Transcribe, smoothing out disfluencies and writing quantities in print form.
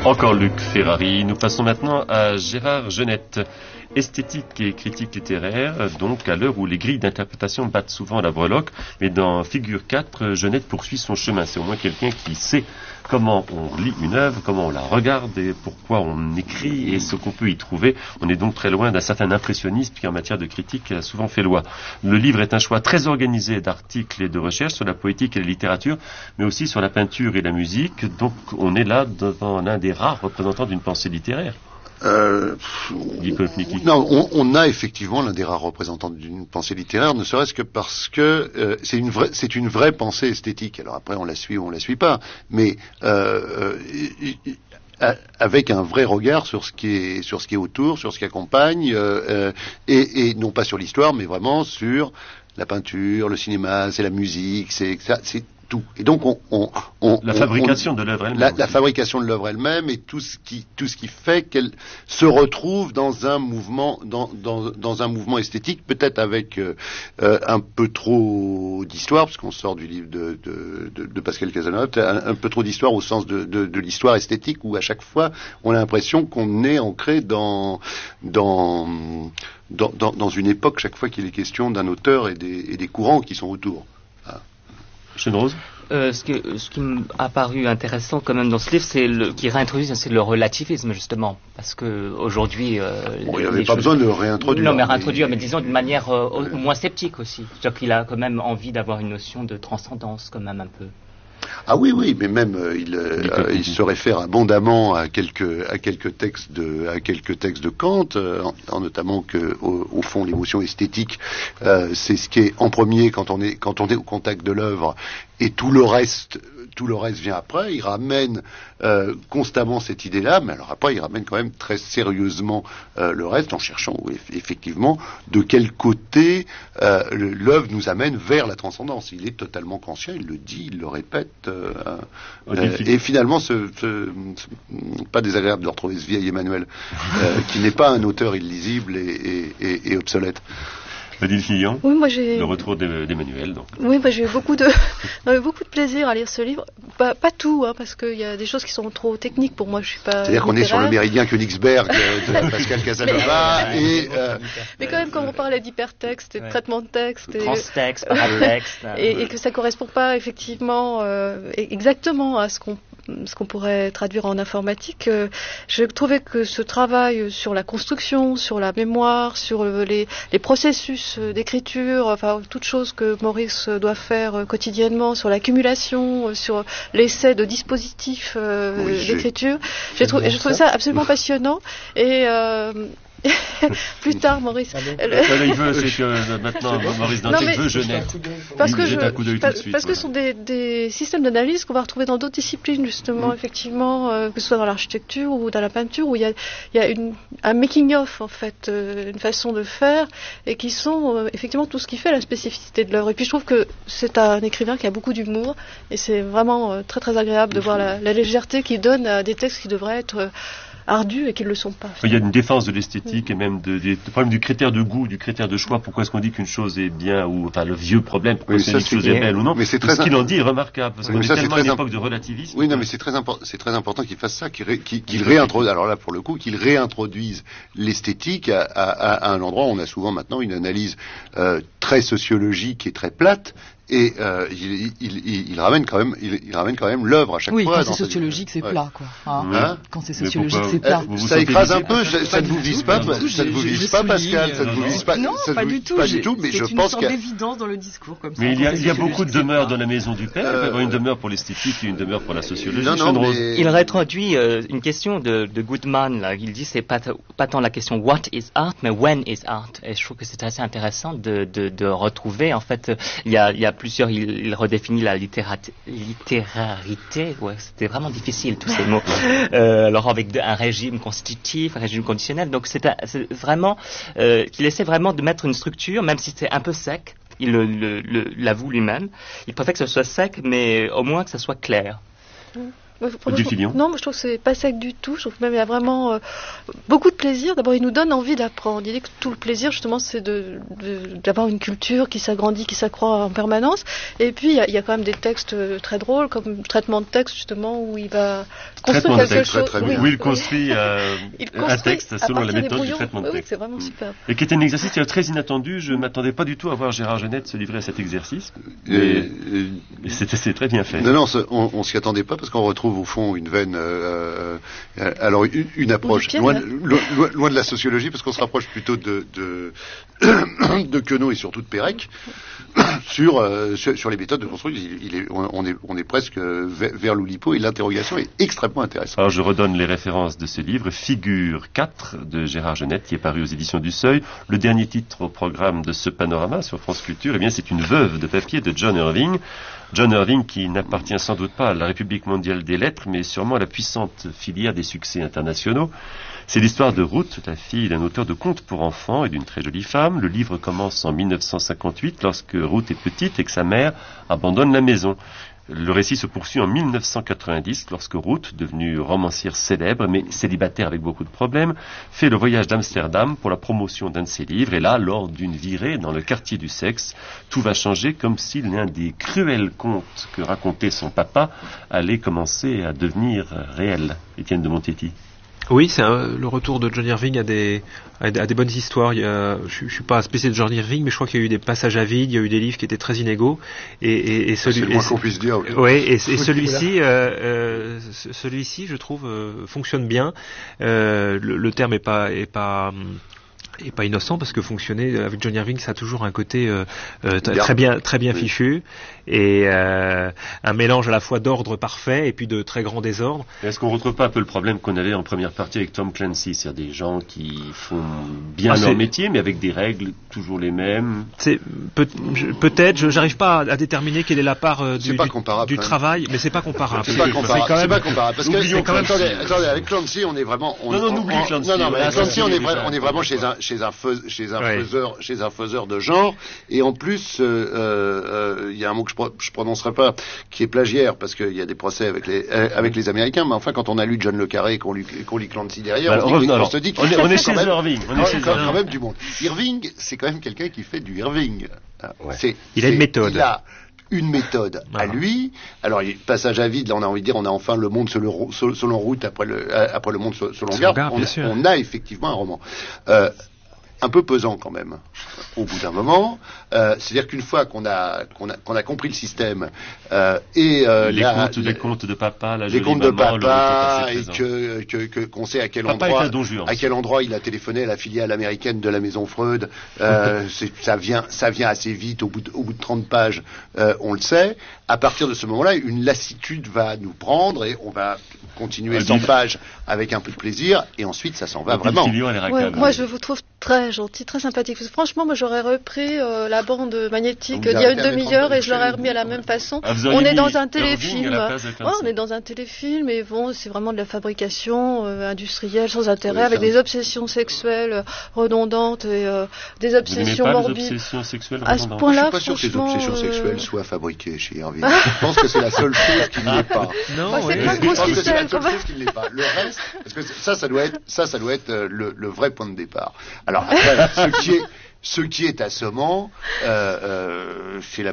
Encore Luc Ferrari. Nous passons maintenant à Gérard Genette. Esthétique et critique littéraire, donc à l'heure où les grilles d'interprétation battent souvent la breloque, mais dans Figure 4, Genette poursuit son chemin. C'est au moins quelqu'un qui sait comment on lit une œuvre, comment on la regarde et pourquoi on écrit et ce qu'on peut y trouver. On est donc très loin d'un certain impressionnisme qui en matière de critique a souvent fait loi. Le livre est un choix très organisé d'articles et de recherches sur la poétique et la littérature, mais aussi sur la peinture et la musique. Donc on est là devant l'un des rares représentants d'une pensée littéraire. Non, on a effectivement l'un des rares représentants d'une pensée littéraire, ne serait-ce que parce que c'est une vraie pensée esthétique. Alors après, on la suit ou on la suit pas, mais avec un vrai regard sur ce qui est autour, sur ce qui accompagne, et non pas sur l'histoire, mais vraiment sur la peinture, le cinéma, c'est la musique, c'est tout. Et donc la fabrication de l'œuvre elle-même. La fabrication de l'œuvre elle-même et tout ce qui fait qu'elle se retrouve dans un mouvement, dans un mouvement esthétique, peut-être avec un peu trop d'histoire, parce qu'on sort du livre de Pascal Cazeneuve, un peu trop d'histoire au sens de l'histoire esthétique, où à chaque fois on a l'impression qu'on est ancré dans une époque chaque fois qu'il est question d'un auteur et des courants qui sont autour. Chêne Rose. Ce qui m'a paru intéressant quand même dans ce livre, qui réintroduit, c'est le relativisme justement, parce que aujourd'hui, il n'y avait pas besoin de réintroduire. Non, mais réintroduire, mais disons d'une manière moins sceptique aussi. C'est-à-dire qu'il a quand même envie d'avoir une notion de transcendance quand même un peu. Ah oui, mais même il se réfère abondamment à quelques textes de Kant, notamment que au fond l'émotion esthétique, c'est ce qui est en premier quand on est au contact de l'œuvre, et tout le reste vient après. Il ramène constamment cette idée-là, mais alors après il ramène quand même très sérieusement le reste, en cherchant effectivement de quel côté l'œuvre nous amène vers la transcendance. Il est totalement conscient, il le dit, il le répète, et finalement pas désagréable de retrouver ce vieil Emmanuel qui n'est pas un auteur illisible et obsolète. Odile Fillon, oui, moi j'ai le retour d'Emmanuel. Donc. Oui, j'ai eu beaucoup de plaisir à lire ce livre. Pas tout, parce qu'il y a des choses qui sont trop techniques pour moi. Je suis pas. C'est-à-dire qu'on est sur le méridien Königsberg de Pascal Casanova mais quand même, quand on parlait d'hypertexte, et de traitement de texte, transtexte, paratexte, et que ça correspond pas effectivement exactement à ce qu'on pourrait traduire en informatique, je trouvais que ce travail sur la construction, sur la mémoire, sur les processus d'écriture, enfin toutes choses que Maurice doit faire quotidiennement, sur l'accumulation, sur l'essai de dispositifs d'écriture, je trouvais ça absolument passionnant. Et plus tard, Maurice. Il veut, c'est que maintenant Maurice Dantic veut Genette. Parce que ce sont des systèmes d'analyse qu'on va retrouver dans d'autres disciplines, justement, effectivement, que ce soit dans l'architecture ou dans la peinture, où il y a un making-of, en fait, une façon de faire, et qui sont effectivement tout ce qui fait la spécificité de l'œuvre. Et puis je trouve que c'est un écrivain qui a beaucoup d'humour, et c'est vraiment très très agréable de voir la légèreté qu'il donne à des textes qui devraient être ardus et qui ne le sont pas. Il y a une défense de l'esthétique et même du problème du critère de goût, du critère de choix. Pourquoi est-ce qu'on dit qu'une chose est bien, ou enfin le vieux problème, pourquoi est-ce qu'on dit qu'une chose est belle ou non? Mais ce qu'il en dit est remarquable, parce qu'on est tellement à une époque de relativisme. Oui, non, mais c'est très important qu'il fasse ça, qu'il réintroduise, alors là pour le coup, qu'il réintroduise l'esthétique à un endroit où on a souvent maintenant une analyse très sociologique et très plate. Et il ramène quand même l'œuvre à chaque fois. Oui, quand c'est sociologique, c'est plat, quoi. Quand c'est sociologique, c'est plat. Ça écrase un peu. Ça ne vous vise pas, Pascal. Ça ne vous vise pas. Non, pas du tout. Mais je pense qu'il y a d'évidence dans le discours comme ça. Mais il y a beaucoup de demeures dans la maison du père. Il peut y avoir une demeure pour l'esthétique et une demeure pour la sociologie. Il réintroduit une question de Goodman. Là. Il dit c'est pas tant la question what is art, mais when is art. Et je trouve que c'est assez intéressant de retrouver. En fait, il y a plusieurs, il redéfinit la littérarité. Ouais, c'était vraiment difficile tous ces mots. Alors avec un régime constitutif, un régime conditionnel. Donc c'est vraiment qu'il essaie vraiment de mettre une structure, même si c'est un peu sec. Il l'avoue lui-même. Il préfère que ce soit sec, mais au moins que ce soit clair. Du Filion? Non, moi je trouve que c'est pas sec du tout. Je trouve même il y a vraiment beaucoup de plaisir. D'abord, il nous donne envie d'apprendre. Il dit que tout le plaisir, justement, c'est d'avoir une culture qui s'agrandit, qui s'accroît en permanence. Et puis, il y a quand même des textes très drôles, comme traitement de texte, justement, où il va construire quelque chose. Où il construit un texte selon la méthode du traitement de texte. Oui, c'est vraiment super. Et qui était un exercice très inattendu. Je ne m'attendais pas du tout à voir Gérard Genette se livrer à cet exercice. Mais c'est très bien fait. Non, on s'y attendait pas parce qu'on retrouve au fond une veine, alors une approche loin de la sociologie, parce qu'on se rapproche plutôt de Queneau et surtout de Pérec sur les méthodes de construction. On est presque vers l'Oulipo, et l'interrogation est extrêmement intéressante. Alors je redonne les références de ce livre, Figure 4 de Gérard Genette, qui est paru aux éditions du Seuil. Le dernier titre au programme de ce panorama sur France Culture, c'est Une veuve de papier de John Irving. John Irving, qui n'appartient sans doute pas à la République mondiale des lettres, mais sûrement à la puissante filière des succès internationaux. C'est l'histoire de Ruth, la fille d'un auteur de contes pour enfants et d'une très jolie femme. Le livre commence en 1958, lorsque Ruth est petite et que sa mère abandonne la maison. Le récit se poursuit en 1990, lorsque Ruth, devenue romancière célèbre, mais célibataire avec beaucoup de problèmes, fait le voyage d'Amsterdam pour la promotion d'un de ses livres. Et là, lors d'une virée dans le quartier du sexe, tout va changer, comme si l'un des cruels contes que racontait son papa allait commencer à devenir réel. Étienne de Montetti. Oui, c'est le retour de John Irving à des bonnes histoires. Je suis pas spécialiste de John Irving, mais je crois qu'il y a eu des passages à vide, il y a eu des livres qui étaient très inégaux. C'est le moins qu'on puisse dire. Oui, et celui-ci, je trouve, fonctionne bien. Le terme est pas innocent, parce que fonctionner avec John Irving, ça a toujours un côté très bien fichu, et un mélange à la fois d'ordre parfait et puis de très grand désordre. Est-ce qu'on ne retrouve pas un peu le problème qu'on avait en première partie avec Tom Clancy, c'est-à-dire des gens qui font bien leur métier, mais avec des règles toujours les mêmes? Peut-être, j'arrive pas à déterminer quelle est la part du travail, mais c'est pas comparable. C'est pas comparable. Parce que quand même, attendez, avec Clancy, on est vraiment. N'oublie Clancy. Mais avec Clancy, on est vraiment chez un faiseur de genre, et en plus il y a un mot que je prononcerai pas, qui est plagiaire, parce qu'il y a des procès avec les Américains, mais enfin quand on a lu John le Carré et qu'on lit Clancy derrière, on se dit on est chez Irving, quand même du monde. Irving, c'est quand même quelqu'un qui fait du Irving. Il a une méthode. Il a une méthode à lui. Alors, passage à vide, là, on a envie de dire, on a enfin le monde selon route après le monde selon Garde. On a effectivement un roman. Un peu pesant quand même, au bout d'un moment. C'est-à-dire qu'une fois qu'on a compris le système, les contes de papa, la jolie maman, et qu'on sait à quel endroit il a téléphoné à la filiale américaine de la maison Freud, ça vient assez vite, au bout de 30 pages, on le sait. À partir de ce moment-là, une lassitude va nous prendre, et on va continuer 100 pages avec un peu de plaisir, et ensuite ça s'en va vraiment. Moi je vous trouve très gentil, très sympathique. Parce que, franchement, moi j'aurais repris la bande magnétique d'il y a une demi-heure, et je l'aurais remis à la même façon. On est dans un téléfilm. On est dans un téléfilm, et bon, c'est vraiment de la fabrication industrielle sans intérêt, avec des obsessions sexuelles redondantes et des obsessions morbides. À ce point-là, je suis pas sûr que les obsessions sexuelles soient fabriquées chez Irving. Je pense que c'est la seule chose qui ne l'est pas. Non, c'est pas une grosse ficelle. Le reste, parce que ça doit être le vrai point de départ. Alors après, ce qui est assommant, c'est la